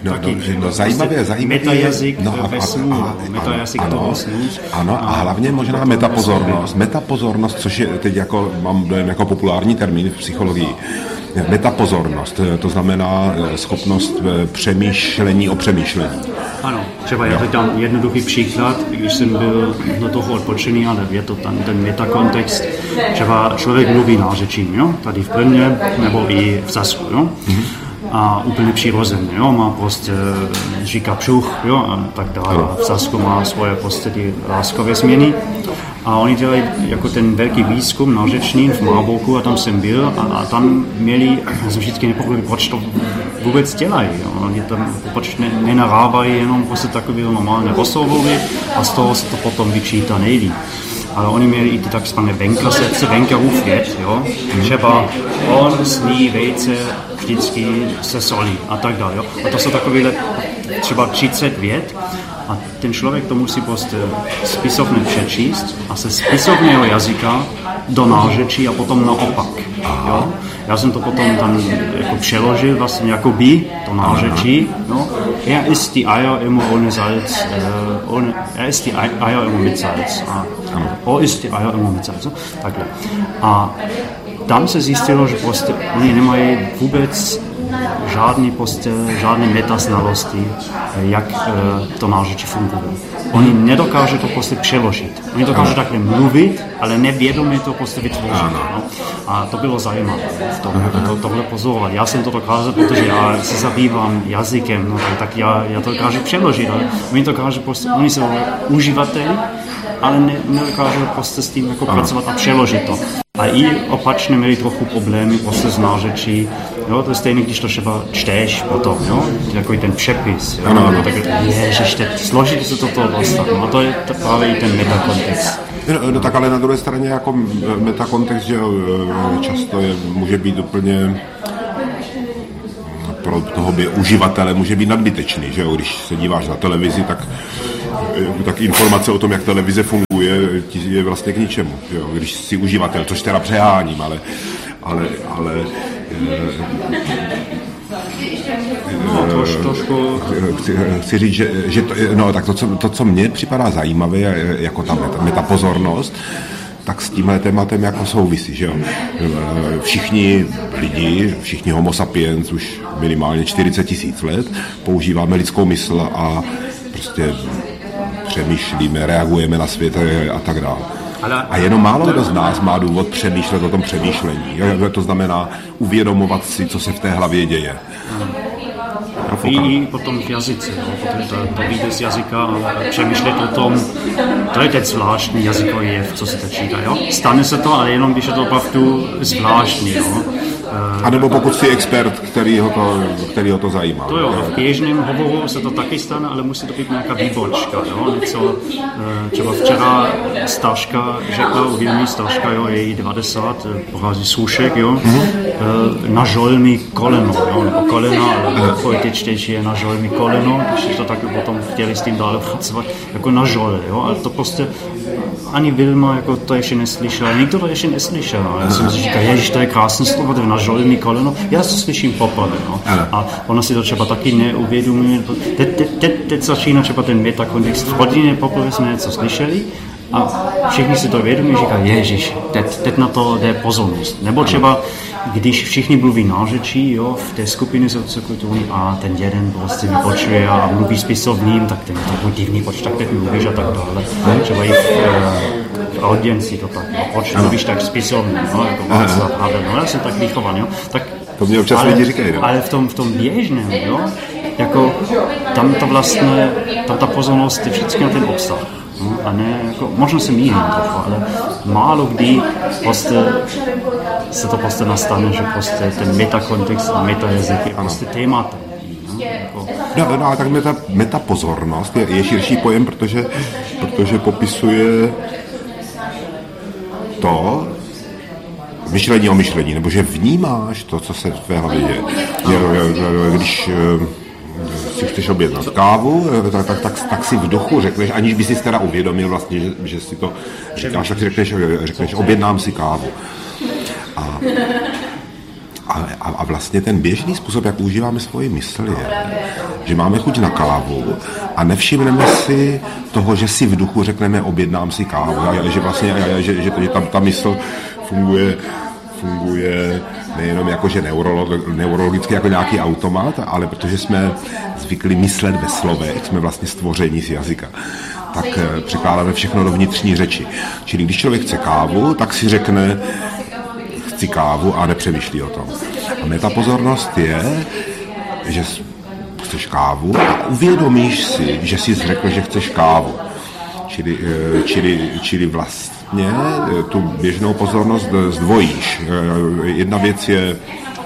zajímavě. Ano, a hlavně možná metapozornost. Metapozornost, což je teď mám dojem jako populární termín v psychologii. Metapozornost, to znamená schopnost přemýšlení o přemýšlení. Ano, třeba já teď dám jednoduchý příklad, když jsem byl do toho odpočený, ale je to ten metakontext. Třeba člověk mluví nářečím, jo? Tady v Brně nebo i v Sasku, jo? A úplně přirozeně, jo? Má prostě říká břuch, jo? A tak dále. V Sasku má svoje prostě ty láskové změny. A oni dělají jako ten velký výzkum nářečný v Marburgu a tam jsem byl a tam měli, já jsem vždycky nepochopil, proč to vůbec dělají. Jo. Oni tam proč nenarávají jenom prostě takového normálně rozhovory a z toho se to potom vyčítá nejlíp. Ale oni měli i ty takzvané venkasätze, venkarův vět, jo. Třeba on sní vejce vždycky se solí a tak dále. Jo. A to jsou takovéhle třeba 30 vět. A ten člověk to musí prostě spisovně přečíst a se spisovného jazyka do nářečí a potom naopak. Jo? Já jsem to potom tam jako přeložil vlastně jako by to nářečí. No? Isst die Eier immer ohne Salz. Isst die Eier immer mit Salz. Isst die Eier immer mit Salz. Takhle. A tam se zjistilo, že prostě oni nemají vůbec žádné metaznalosti, jak to nářečí funguje. Oni nedokážou to prostě přeložit. Oni dokážou takhle mluvit, ale nevědomě to prostě vytvořit. No? A to bylo zajímavé v tom, tohle pozorovat. Já jsem to dokázal, protože já se zabývám jazykem, no, tak já to dokážu přeložit, ale oni dokážou prostě, oni jsou uživateli, ale nedokážou prostě s tím jako pracovat a přeložit to. A i opačně měli trochu problémy prostě s nářečí. Jo, to je stejné, když to třeba čteš potom, jo, takový ten přepis. Jo, ano. Tak ježiš, složitě se to dostat. No, a to je právě i ten metakontext. No tak ale na druhé straně jako metakontext, že často může být úplně pro toho uživatele může být nadbytečný, že jo, když se díváš na televizi, tak informace o tom, jak televize funguje, je vlastně k ničemu, že jo, když jsi uživatel, což teda přeháním, ale chci říct, že to, co mně připadá zajímavé, jako ta metapozornost, tak s tímhle tématem jako souvisí, že jo. Všichni lidi, všichni homo sapiens už minimálně 40 000 let používáme lidskou mysl a prostě přemýšlíme, reagujeme na svět a tak dále. A jenom málo kdo z nás má důvod přemýšlet o tom přemýšlení. To znamená uvědomovat si, co se v té hlavě děje. I potom v jazyce, protože to vyjde z jazyka a přemýšlet o tom, to je teď zvláštní jazykový jev, co se teď říká, jo? Stane se to, ale jenom když je to opravdu zvláštní, jo? A nebo pokud jsi expert, který ho to zajímá. To jo, v běžném hovoru se to taky stane, ale musí to být nějaká výbočka, jo? Něco, třeba včera Staška řekla, uvědomí Staška, jo, je jí 90, pochází z Hůšek, jo? Nažol mi koleno, jo? Nebo kolena, ale poetičtější je nažol mi koleno, když to taky potom chtěli s tím dále pracovat, jako nažol, jo? Ale to prostě ani Vilma jako to ještě neslyšela, nikdo to ještě neslyšel, ale já jsem si říkal, ježiš, to je krásné slovo, to je nažol mi koleno, já to slyším poprvé, no? A ona si to třeba taky neuvědomuje, teď začíná třeba ten metakontext, v hodině poprvé jsme něco slyšeli, a všichni si to vědomí, říkají, ježiš, teď na to jde pozornost. Nebo třeba, když všichni mluví nářečí, jo, v té skupině sociokulturní a ten jeden prostě vypočuje a mluví spisovním, tak ten je takový divný, proč tak teď mluvíš a tak dále. Třeba i v audienci to tak, jo, proč mluvíš tak spisovním, no, jako Václav Havel, no, já jsem tak vychovaný, jo, tak to mě občas lidi říkají, no. Ale v tom běžném, jo, jako tam to vlastně, tam ta pozornost je vždycky na ten obsah. No, a ne, jako, možná se mýlím trochu, ale málo kdy prostě se to prostě nastane, že prostě ten metakontext a metajazyk je prostě tématem. No, ale tak metapozornost je širší pojem, protože popisuje to myšlení o myšlení, nebo že vnímáš to, co se v tvé hlavě děje. Když si chceš objednat kávu, tak si v duchu řekneš, aniž by si teda uvědomil vlastně, že si to říkáš, tak si řekneš objednám si kávu. A A vlastně ten běžný způsob, jak užíváme svoji mysl, je, že máme chuť na kávu a nevšimneme si toho, že si v duchu řekneme objednám si kávu. Že vlastně že ta mysl funguje nejenom jakože neurologicky jako nějaký automat, ale protože jsme zvykli myslet ve slovech, jsme vlastně stvoření z jazyka, tak překládáme všechno do vnitřní řeči. Čili když člověk chce kávu, tak si řekne chci kávu a nepřemýšlí o tom. A metapozornost je, že chceš kávu a uvědomíš si, že jsi řekl, že chceš kávu. Čili vlastně tu běžnou pozornost zdvojíš. Jedna věc je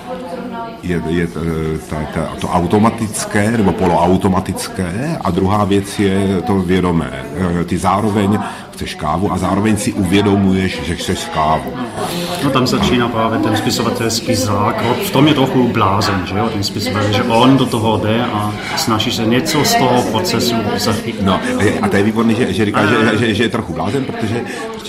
to automatické nebo poloautomatické a druhá věc je to vědomé. Ty zároveň chceš kávu a zároveň si uvědomuješ, že chceš kávu. No tam začíná právě ten spisovatelský zákrok. V tom je trochu blázen, že jo, ten spisovatel, že on do toho jde a snaží se něco z toho procesu zachytit. No a to je výborný, že říká, že je trochu blázen, protože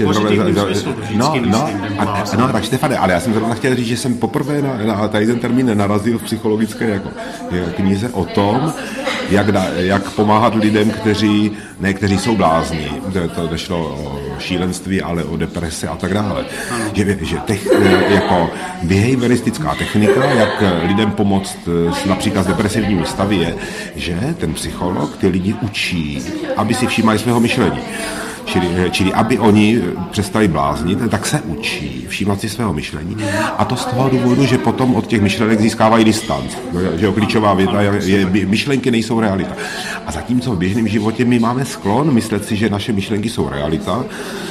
tak Štefane, ale já jsem zrovna chtěl říct, že jsem poprvé na tady ten termín narazil v psychologické jako knize o tom, jak pomáhat lidem, kteří jsou blázni. To nešlo o šílenství, ale o deprese a tak dále. Že jako behavioristická technika, jak lidem pomoct například s depresivními stavy je, že ten psycholog ty lidi učí, aby si všímali svého myšlení. Čili aby oni přestali bláznit, tak se učí všímat si svého myšlení. A to z toho důvodu, že potom od těch myšlenek získávají distanc. Že klíčová věta je, myšlenky nejsou realita. A zatímco v běžném životě my máme sklon myslet si, že naše myšlenky jsou realita,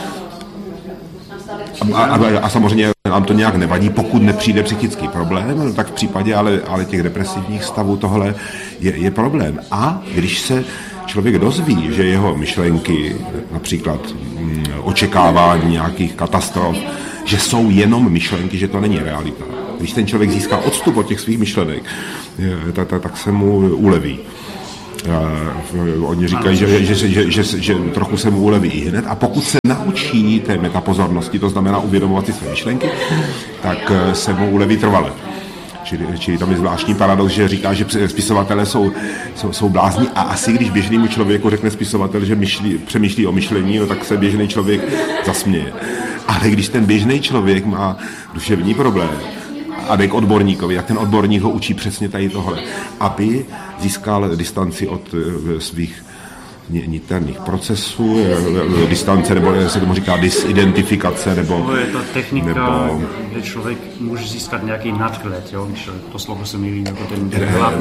a samozřejmě nám to nějak nevadí, pokud nepřijde psychický problém, tak v případě ale těch depresivních stavů tohle je problém. A když se člověk dozví, že jeho myšlenky, například očekávání nějakých katastrof, že jsou jenom myšlenky, že to není realita. Když ten člověk získá odstup od těch svých myšlenek, tak se mu uleví. Oni říkají, že trochu se mu uleví i hned a pokud se naučí té metapozornosti, to znamená uvědomovat si své myšlenky, tak se mu uleví trvale. Čili tam je zvláštní paradox, že říká, že spisovatelé jsou blázni a asi když běžnému člověku řekne spisovatel, že přemýšlí o myšlení, no, tak se běžný člověk zasměje. Ale když ten běžný člověk má duševní problém a jde k odborníkovi, jak ten odborník ho učí přesně tady tohle, aby získal distanci od svých niterných procesů, distance, nebo se tomu říká disidentifikace, nebo... To je ta technika, kde člověk může získat nějaký nadhled, jo? To slovo se mi líbí, jako ten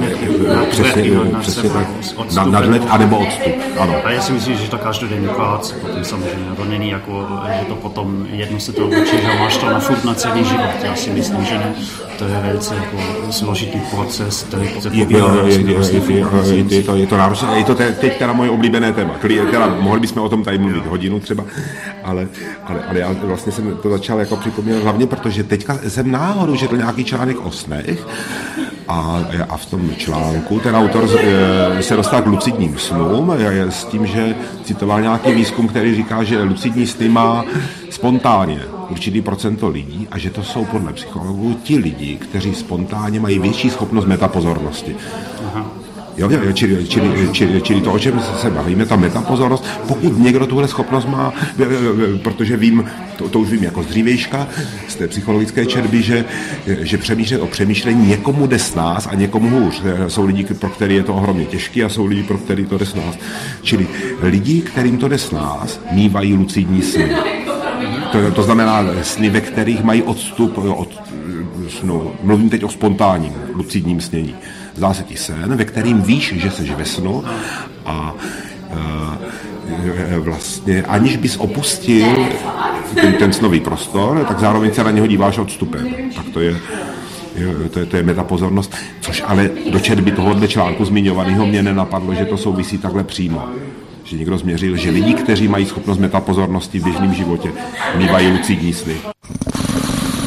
nadhled, anebo odstup, ano. A já si myslím, že to každodenní práce, potom samozřejmě, to není jako, že to potom jedno se to učí, že máš to na furt na celý život, já si myslím, že ne. To je velice jako složitý proces, který se je to náročné, je to teď teda moje oblíbené téma. Mohli bychom o tom tady mluvit hodinu třeba, ale já vlastně jsem to začal jako připomínat hlavně, protože teďka jsem náhodou četl nějaký článek o snech a v tom článku ten autor se dostal k lucidním snům s tím, že citoval nějaký výzkum, který říká, že lucidní sny má spontánně určitý procento lidí a že to jsou podle psychologů ti lidi, kteří spontánně mají větší schopnost metapozornosti. Čili to, o čem se bavíme, ta metapozornost, pokud někdo tuhle schopnost má, protože vím, to už vím jako z dřívějška, z té psychologické četby, že přemýšlet o přemýšlení někomu jde s nás a někomu hůř. Jsou lidi, pro který je to ohromně těžký a jsou lidi, pro který to jde s nás. Čili lidi, kterým to jde s nás, mívají lucidní sny. To znamená sny, ve kterých mají odstup od snu. Mluvím teď o spontánním lucidním snění. Zdá se ti sen, ve kterým víš, že seš ve snu a vlastně aniž bys opustil ten snový prostor, tak zároveň se na něho díváš odstupem. Tak to je metapozornost, což ale do četby tohohle článku zmiňovaného mě nenapadlo, že to souvisí takhle přímo. Že někdo změřil, že lidi, kteří mají schopnost metapozornosti v běžném životě, mívají lucidní sny.